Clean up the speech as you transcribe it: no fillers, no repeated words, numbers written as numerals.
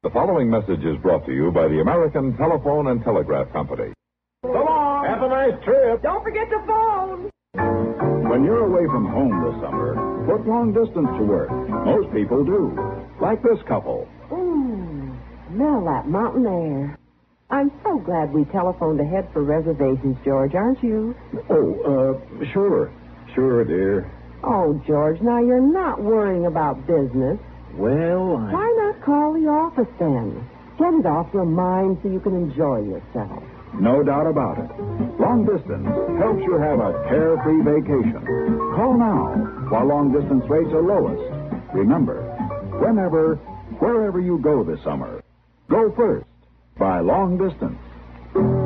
The following message is brought to you by the American Telephone and Telegraph Company. So long. Have a nice trip. Don't forget to phone. When you're away from home this summer, put long distance to work. Most people do. Like this couple. Smell that mountain air. I'm so glad we telephoned ahead for reservations, George, aren't you? Sure. Sure, dear. Oh, George, now you're not worrying about business. Well, Why not call the office then? Get it off your mind so you can enjoy yourself. No doubt about it. Long distance helps you have a carefree vacation. Call now while long distance rates are lowest. Remember, wherever you go this summer, go first by long distance.